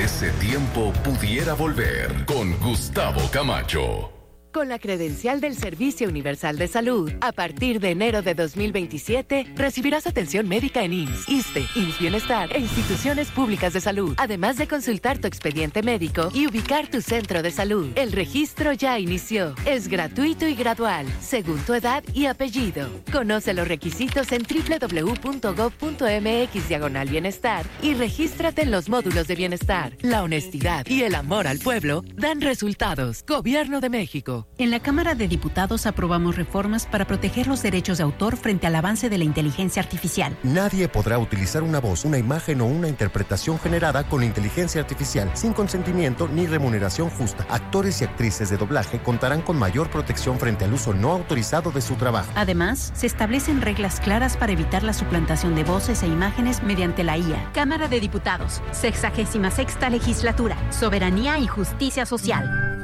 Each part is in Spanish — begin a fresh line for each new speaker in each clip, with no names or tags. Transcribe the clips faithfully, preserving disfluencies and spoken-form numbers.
ese tiempo pudiera volver, con Gustavo Camacho.
Con la credencial del Servicio Universal de Salud, a partir de enero de dos mil veintisiete, recibirás atención médica en I M S S, ISSSTE, I M S S Bienestar e instituciones públicas de salud, además de consultar tu expediente médico y ubicar tu centro de salud. El registro ya inició. Es gratuito y gradual, según tu edad y apellido. Conoce los requisitos en doble u doble u doble u punto gov punto eme equis diagonal bienestar y regístrate en los módulos de bienestar. La honestidad y el amor al pueblo dan resultados. Gobierno de México.
En la Cámara de Diputados aprobamos reformas para proteger los derechos de autor frente al avance de la inteligencia artificial.
Nadie podrá utilizar una voz, una imagen o una interpretación generada con inteligencia artificial sin consentimiento ni remuneración justa. Actores y actrices de doblaje contarán con mayor protección frente al uso no autorizado de su trabajo.
Además, se establecen reglas claras para evitar la suplantación de voces e imágenes mediante la I A. Cámara de Diputados, sexagésima sexta legislatura, soberanía y justicia social.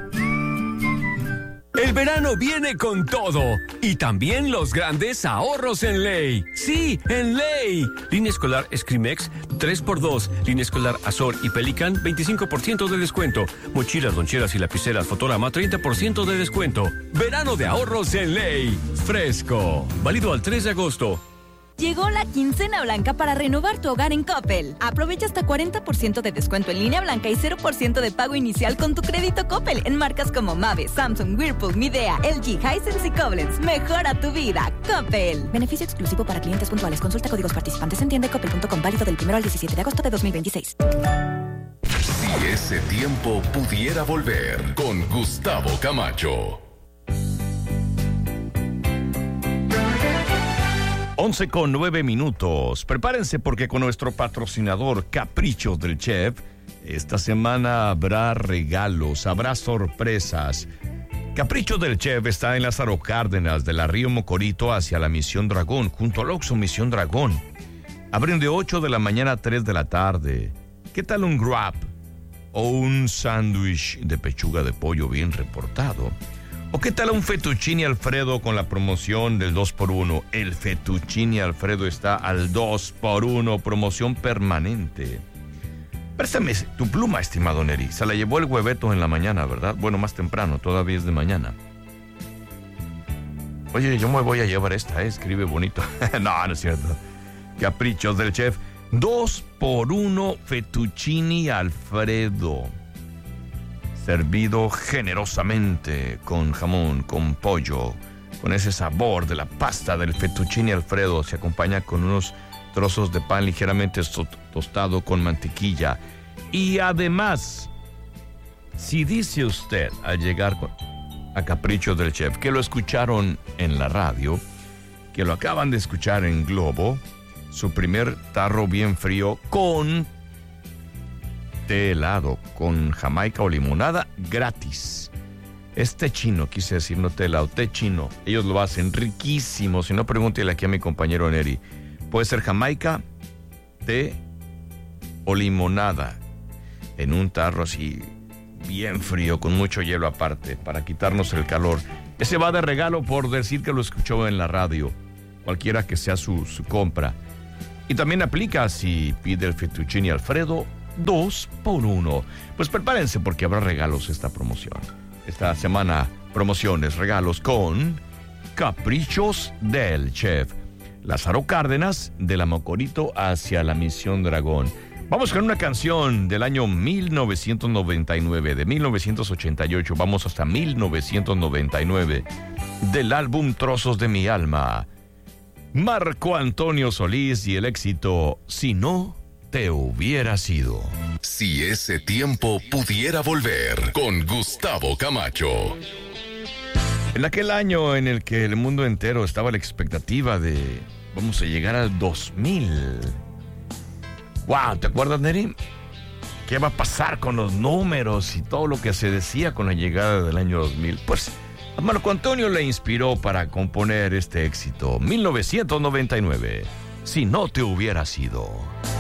El verano viene con todo y también los grandes ahorros en Ley. Sí, en Ley. Línea escolar Escrimex tres por dos. Línea escolar Azor y Pelican veinticinco por ciento de descuento. Mochilas, loncheras y lapiceras Fotorama treinta por ciento de descuento. Verano de ahorros en Ley. Fresco. Válido al tres de agosto.
Llegó la quincena blanca para renovar tu hogar en Coppel. Aprovecha hasta cuarenta por ciento de descuento en línea blanca y cero por ciento de pago inicial con tu crédito Coppel en marcas como Mave, Samsung, Whirlpool, Midea, L G, Hisense y Koblenz. Mejora tu vida. Coppel. Beneficio exclusivo para clientes puntuales. Consulta códigos participantes en tienda coppel punto com. Válido del primero al diecisiete de agosto de dos mil veintiséis.
Si ese tiempo pudiera volver, con Gustavo Camacho.
once con nueve minutos. Prepárense porque con nuestro patrocinador Caprichos del Chef, esta semana habrá regalos, habrá sorpresas. Caprichos del Chef está en Lázaro Cárdenas, de la Río Mocorito hacia la Misión Dragón, junto al Oxxo Misión Dragón. Abren de ocho de la mañana a tres de la tarde. ¿Qué tal un wrap o un sándwich de pechuga de pollo bien reportado? ¿O qué tal un fettuccine Alfredo con la promoción del dos por uno? El fettuccine Alfredo está al dos por uno, promoción permanente. Préstame tu pluma, estimado Neri. Se la llevó el hueveto en la mañana, ¿verdad? Bueno, más temprano, todavía es de mañana. Oye, yo me voy a llevar esta, ¿eh? Escribe bonito. No, no es cierto. Caprichos del Chef. dos por uno fettuccine Alfredo. Servido generosamente con jamón, con pollo, con ese sabor de la pasta del fettuccine Alfredo. Se acompaña con unos trozos de pan ligeramente tostado con mantequilla. Y además, si dice usted al llegar a Caprichos del Chef que lo escucharon en la radio, que lo acaban de escuchar en Globo, su primer tarro bien frío con té helado, con jamaica o limonada, gratis. Es té chino, quise decir, no té helado, té chino. Ellos lo hacen riquísimo. Si no, pregúntele aquí a mi compañero Neri. Puede ser jamaica, té o limonada en un tarro así bien frío, con mucho hielo aparte, para quitarnos el calor. Ese va de regalo por decir que lo escuchó en la radio, cualquiera que sea su, su compra. Y también aplica si pide el fettuccine Alfredo dos por uno. Pues prepárense porque habrá regalos esta promoción. Esta semana, promociones, regalos con Caprichos del Chef. Lázaro Cárdenas, de la Mocorito hacia la Misión Dragón. Vamos con una canción del año mil novecientos noventa y nueve, de mil novecientos ochenta y ocho, vamos hasta mil novecientos noventa y nueve, del álbum Trozos de mi alma. Marco Antonio Solís y el éxito Si no te hubiera sido.
Si ese tiempo pudiera volver, con Gustavo Camacho.
En aquel año en el que el mundo entero estaba a la expectativa de vamos a llegar al dos mil. Wow, ¿te acuerdas, Neri? ¿Qué va a pasar con los números y todo lo que se decía con la llegada del año dos mil? Pues a Marco Antonio le inspiró para componer este éxito, mil novecientos noventa y nueve. Si no te hubiera sido.